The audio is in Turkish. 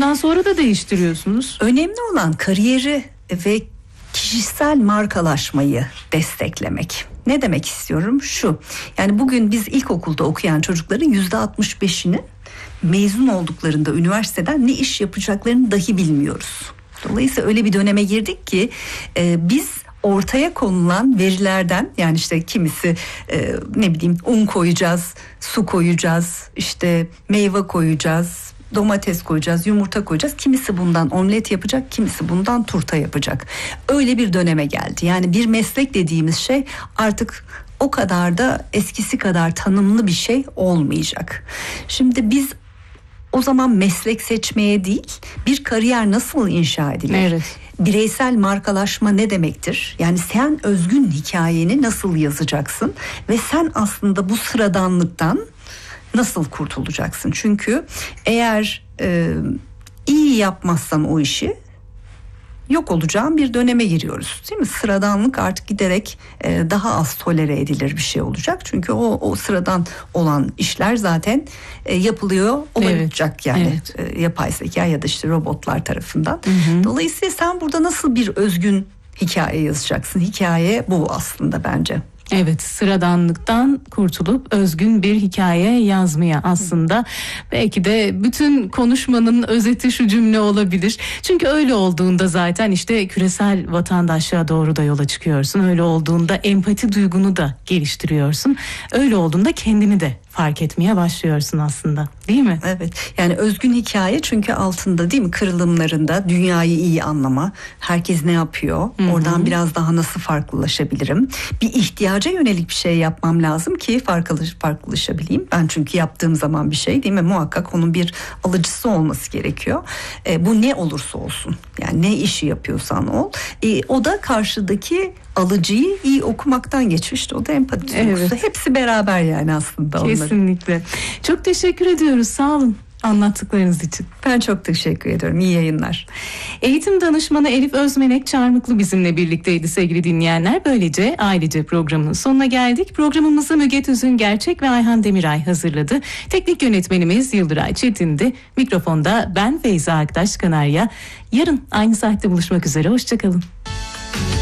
ondan sonra da değiştiriyorsunuz. Önemli olan kariyeri ve kişisel markalaşmayı desteklemek. Ne demek istiyorum? Şu, yani bugün biz ilkokulda okuyan çocukların %65'ini mezun olduklarında üniversiteden ne iş yapacaklarını dahi bilmiyoruz. Dolayısıyla öyle bir döneme girdik ki biz ortaya konulan verilerden, yani işte kimisi un koyacağız, su koyacağız, işte meyve koyacağız, domates koyacağız, yumurta koyacağız. Kimisi bundan omlet yapacak, kimisi bundan turta yapacak. Öyle bir döneme geldi. Yani bir meslek dediğimiz şey artık o kadar da eskisi kadar tanımlı bir şey olmayacak. Şimdi biz o zaman meslek seçmeye değil, bir kariyer nasıl inşa edilir? Evet. Bireysel markalaşma ne demektir? Yani sen özgün hikayeni nasıl yazacaksın ve sen aslında bu sıradanlıktan nasıl kurtulacaksın? Çünkü eğer iyi yapmazsan o işi, yok olacağın bir döneme giriyoruz, değil mi? Sıradanlık artık giderek daha az tolere edilir bir şey olacak. Çünkü o sıradan olan işler zaten yapılıyor olacak, evet, yani evet. Yapay zeka ya da işte robotlar tarafından. Hı-hı. Dolayısıyla sen burada nasıl bir özgün hikaye yazacaksın? Hikaye bu aslında bence. Evet, sıradanlıktan kurtulup özgün bir hikaye yazmaya aslında. Belki de bütün konuşmanın özeti şu cümle olabilir. Çünkü öyle olduğunda zaten işte küresel vatandaşlığa doğru da yola çıkıyorsun. Öyle olduğunda empati duygunu da geliştiriyorsun. Öyle olduğunda kendini de fark etmeye başlıyorsun aslında, değil mi? Evet, yani özgün hikaye, çünkü altında, değil mi, kırılımlarında dünyayı iyi anlama, herkes ne yapıyor, Hı-hı. oradan biraz daha nasıl farklılaşabilirim, bir ihtiyaca yönelik bir şey yapmam lazım ki farklılaşabileyim. Ben çünkü yaptığım zaman bir şey, değil mi, muhakkak onun bir alıcısı olması gerekiyor. Bu ne olursa olsun, yani ne işi yapıyorsan ol, o da karşıdaki alıcıyı iyi okumaktan geçiyor. İşte o da empati duygusu. Evet. Hepsi beraber yani aslında onların. Kesinlikle. Çok teşekkür ediyoruz. Sağ olun anlattıklarınız için. Ben çok teşekkür ediyorum. İyi yayınlar. Eğitim danışmanı Elif Özmenek Çarmıklı bizimle birlikteydi sevgili dinleyenler. Böylece ailece programın sonuna geldik. Programımızı Müge Tüzün Gerçek ve Ayhan Demiray hazırladı. Teknik yönetmenimiz Yıldıray Çetin'di. Mikrofonda ben Feyza Aktaş Kanarya. Yarın aynı saatte buluşmak üzere. Hoşçakalın.